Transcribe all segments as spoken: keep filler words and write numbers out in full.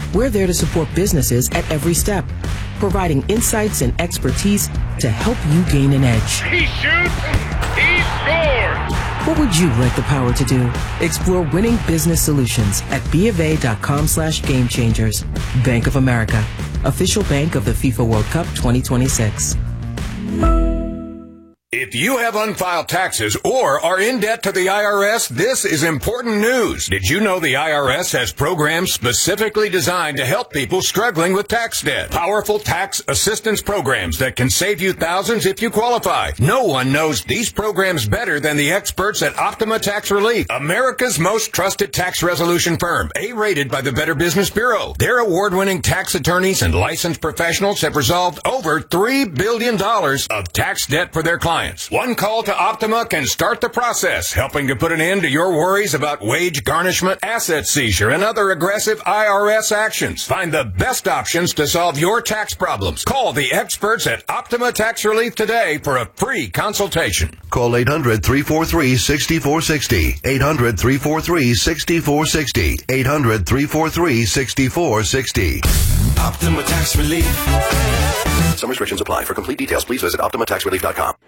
We're there to support businesses at every step, providing insights and expertise to help you gain an edge. He shoots, he scores! What would you like the power to do? Explore winning business solutions at bofa.com slash game changers. Bank of America, official bank of the FIFA World Cup twenty twenty-six. If you have unfiled taxes or are in debt to the I R S, this is important news. Did you know the I R S has programs specifically designed to help people struggling with tax debt? Powerful tax assistance programs that can save you thousands if you qualify. No one knows these programs better than the experts at Optima Tax Relief, America's most trusted tax resolution firm, A-rated by the Better Business Bureau. Their award-winning tax attorneys and licensed professionals have resolved over three billion dollars of tax debt for their clients. One call to Optima can start the process, helping to put an end to your worries about wage garnishment, asset seizure, and other aggressive I R S actions. Find the best options to solve your tax problems. Call the experts at Optima Tax Relief today for a free consultation. Call eight hundred, three four three, six four six zero. eight hundred, three four three, six four six zero. eight hundred, three four three, six four six zero. Optima Tax Relief. Some restrictions apply. For complete details, please visit optima tax relief dot com.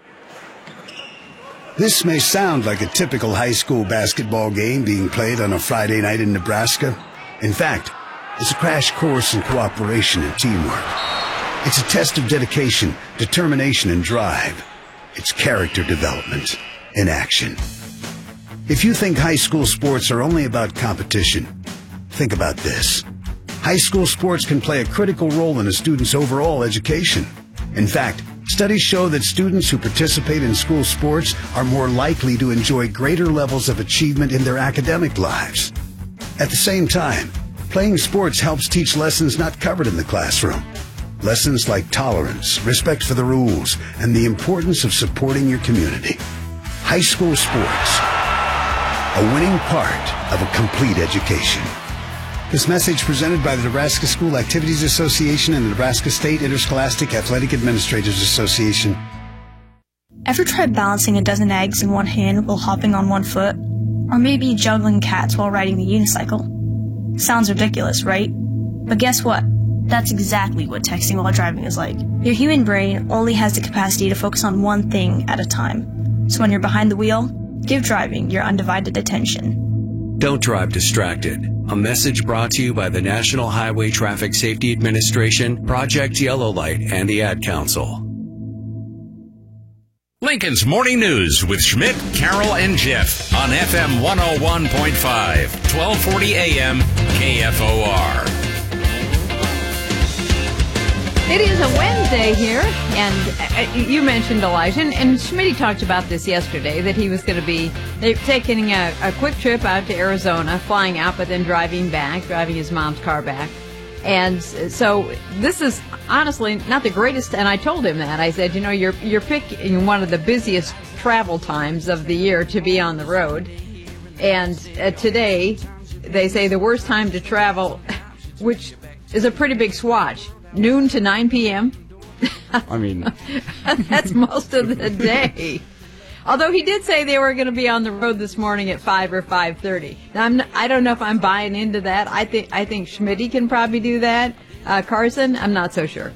This may sound like a typical high school basketball game being played on a Friday night in Nebraska. In fact, it's a crash course in cooperation and teamwork. It's a test of dedication, determination, and drive. It's character development in action. If you think high school sports are only about competition, think about this. High school sports can play a critical role in a student's overall education. In fact, studies show that students who participate in school sports are more likely to enjoy greater levels of achievement in their academic lives. At the same time, playing sports helps teach lessons not covered in the classroom. Lessons like tolerance, respect for the rules, and the importance of supporting your community. High school sports, a winning part of a complete education. This message presented by the Nebraska School Activities Association and the Nebraska State Interscholastic Athletic Administrators Association. Ever tried balancing a dozen eggs in one hand while hopping on one foot? Or maybe juggling cats while riding the unicycle? Sounds ridiculous, right? But guess what? That's exactly what texting while driving is like. Your human brain only has the capacity to focus on one thing at a time. So when you're behind the wheel, give driving your undivided attention. Don't drive distracted. A message brought to you by the National Highway Traffic Safety Administration, Project Yellow Light, and the Ad Council. Lincoln's Morning News with Schmidt, Carroll, and Jeff on F M one oh one point five, twelve forty A M, K F O R. It is a Wednesday here, and you mentioned Elijah, and Schmidt talked about this yesterday, that he was going to be taking a, a quick trip out to Arizona, flying out, but then driving back, driving his mom's car back. And so this is honestly not the greatest, and I told him that. I said, you know, you're, you're picking one of the busiest travel times of the year to be on the road. And uh, today, they say the worst time to travel, which is a pretty big swatch. Noon to nine p.m. I mean, that's most of the day. Although he did say they were going to be on the road this morning at five or five thirty. Now, I'm not, I don't know if I'm buying into that. I think I think Schmidt can probably do that. Uh, Carson, I'm not so sure.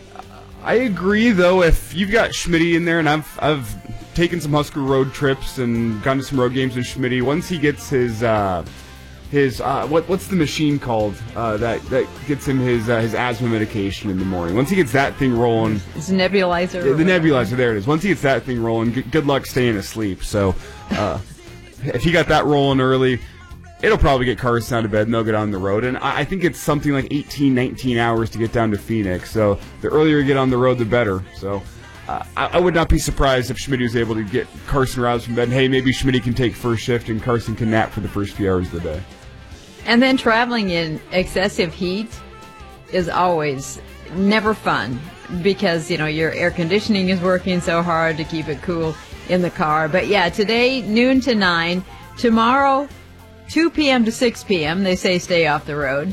I agree, though. If you've got Schmidt in there, and I've I've taken some Husker road trips and gone to some road games with Schmidt. Once he gets his. Uh, His uh, what what's the machine called uh, that that gets him his uh, his asthma medication in the morning? Once he gets that thing rolling, it's a nebulizer. The, the nebulizer, there it is. Once he gets that thing rolling, good, good luck staying asleep. So, uh, if he got that rolling early, it'll probably get Carson out of bed and they'll get on the road. And I, I think it's something like eighteen, nineteen hours to get down to Phoenix. So the earlier you get on the road, the better. So. Uh, I, I would not be surprised if Schmidt was able to get Carson roused from bed. And, hey, maybe Schmidt can take first shift and Carson can nap for the first few hours of the day. And then traveling in excessive heat is always never fun because, you know, your air conditioning is working so hard to keep it cool in the car. But, yeah, today, noon to nine. Tomorrow, two p.m. to six p.m., they say stay off the road.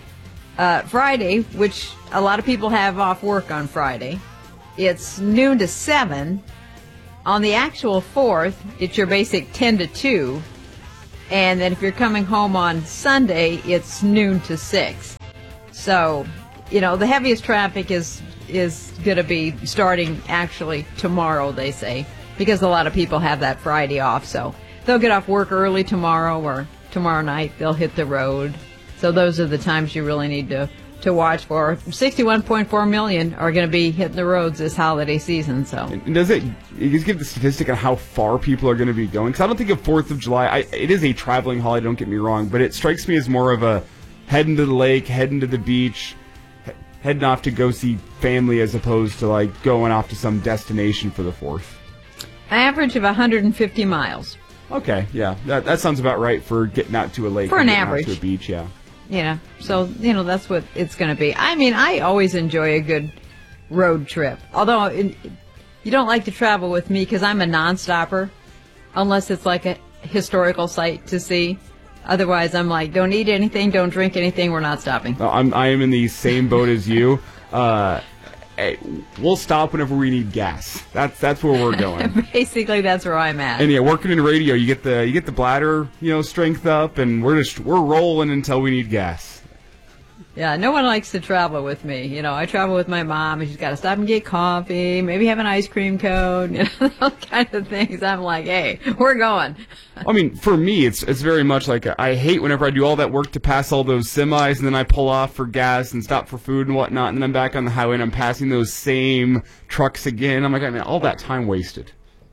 Uh, Friday, which a lot of people have off work on Friday, it's noon to seven. On the actual fourth, it's your basic ten to two. And then if you're coming home on Sunday, it's noon to six. So, you know, the heaviest traffic is is going to be starting actually tomorrow, they say, because a lot of people have that Friday off. So they'll get off work early tomorrow, or tomorrow night they'll hit the road. So those are the times you really need to, to watch for. sixty-one point four million are going to be hitting the roads this holiday season. So and does it, you just give the statistic on how far people are going to be going? Because I don't think of fourth of July, I, it is a traveling holiday, don't get me wrong, but it strikes me as more of a heading to the lake, heading to the beach, heading off to go see family, as opposed to like going off to some destination for the fourth. Average of one hundred fifty miles. Okay, yeah, that that sounds about right for getting out to a lake. For an average. Out to a beach, yeah. Yeah, so, you know, that's what it's going to be. I mean, I always enjoy a good road trip. Although, it, you don't like to travel with me because I'm a non-stopper, unless it's like a historical site to see. Otherwise, I'm like, don't eat anything, don't drink anything, we're not stopping. No, I'm, I am in the same boat as you. Uh, hey, we'll stop whenever we need gas. That's that's where we're going. Basically, that's where I'm at. And yeah, working in radio, you get the you get the bladder, you know, strength up, and we're just we're rolling until we need gas. Yeah, no one likes to travel with me. You know, I travel with my mom, and she's got to stop and get coffee, maybe have an ice cream cone, you know, those kind of things. I'm like, hey, we're going. I mean, for me, it's it's very much like a, I hate whenever I do all that work to pass all those semis, and then I pull off for gas and stop for food and whatnot, and then I'm back on the highway and I'm passing those same trucks again. I'm like, I mean, all that time wasted.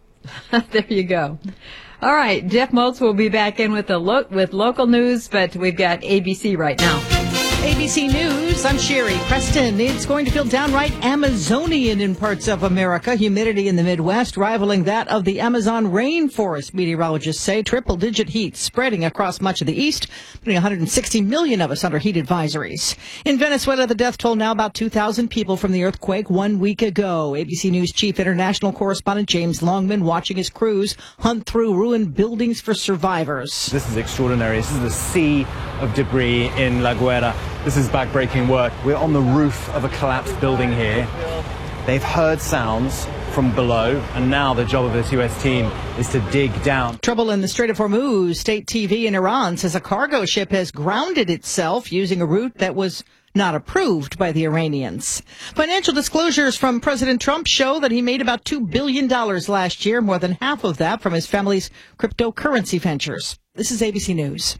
There you go. All right, Jeff Moults will be back in with the lo- with local news, but we've got A B C right now. A B C News, I'm Sherry Preston. It's going to feel downright Amazonian in parts of America. Humidity in the Midwest rivaling that of the Amazon rainforest, meteorologists say. Triple-digit heat spreading across much of the east, putting one hundred sixty million of us under heat advisories. In Venezuela, the death toll now about two thousand people from the earthquake one week ago. A B C News chief international correspondent James Longman watching his crews hunt through ruined buildings for survivors. This is extraordinary. This is a sea of debris in La Guera. This is backbreaking work. We're on the roof of a collapsed building here. They've heard sounds from below, and now the job of this U S team is to dig down. Trouble in the Strait of Hormuz. State T V in Iran says a cargo ship has grounded itself using a route that was not approved by the Iranians. Financial disclosures from President Trump show that he made about two billion dollars last year, more than half of that from his family's cryptocurrency ventures. This is A B C News.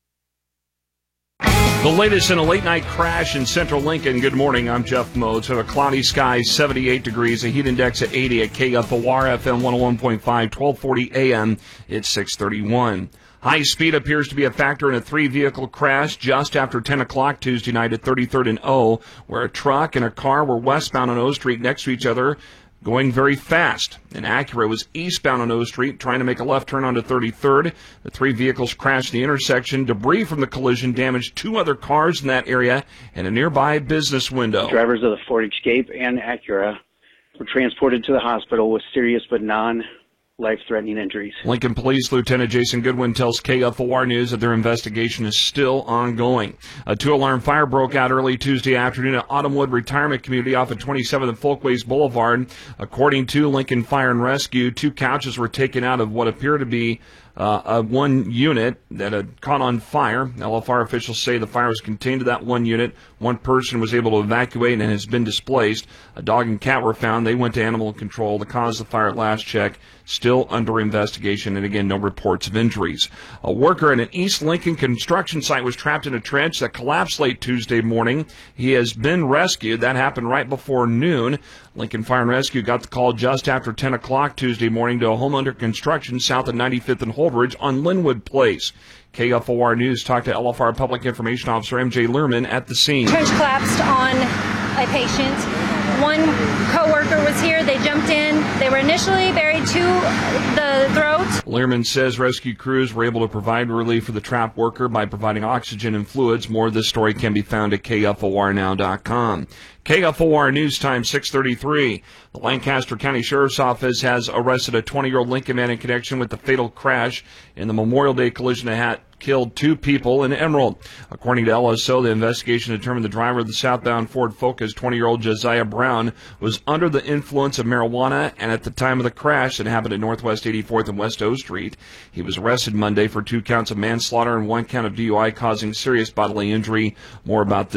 The latest in a late-night crash in central Lincoln. Good morning, I'm Jeff Modes. Have a cloudy sky, seventy-eight degrees, a heat index at eighty at K F O R, F M one oh one point five, twelve forty A M. It's six thirty-one. High speed appears to be a factor in a three-vehicle crash just after ten o'clock Tuesday night at thirty-third and O, where a truck and a car were westbound on O Street next to each other, going very fast. An Acura was eastbound on O Street, trying to make a left turn onto thirty-third. The three vehicles crashed the intersection. Debris from the collision damaged two other cars in that area and a nearby business window. Drivers of the Ford Escape and Acura were transported to the hospital with serious but non life-threatening injuries. Lincoln Police Lieutenant Jason Goodwin tells K F O R News that their investigation is still ongoing. A two-alarm fire broke out early Tuesday afternoon at Autumnwood Retirement Community off of twenty-seventh and Folkways Boulevard. According to Lincoln Fire and Rescue, two couches were taken out of what appeared to be Uh, a one unit that had caught on fire. L F R officials say the fire was contained to that one unit. One person was able to evacuate and has been displaced. A dog and cat were found. They went to animal control. The cause of the fire at last check still under investigation, and again, no reports of injuries. A worker at an East Lincoln construction site was trapped in a trench that collapsed late Tuesday morning. He has been rescued. That happened right before noon. Lincoln Fire and Rescue got the call just after ten o'clock Tuesday morning to a home under construction south of ninety-fifth and Holdridge on Linwood Place. K F O R News talked to L F R Public Information Officer M J Lehrman at the scene. Trench collapsed on a patient. One co-worker was here. They jumped in. They were initially buried to the throat. Lehrman says rescue crews were able to provide relief for the trapped worker by providing oxygen and fluids. More of this story can be found at K F O R now dot com. K F O R News Time, six thirty-three. The Lancaster County Sheriff's Office has arrested a twenty-year-old Lincoln man in connection with the fatal crash in the Memorial Day collision that had killed two people in Emerald. According to L S O, the investigation determined the driver of the southbound Ford Focus, twenty-year-old Josiah Brown, was under the influence of marijuana, and at the time of the crash that happened at Northwest eighty-fourth and West O Street, he was arrested Monday for two counts of manslaughter and one count of D U I causing serious bodily injury. More about this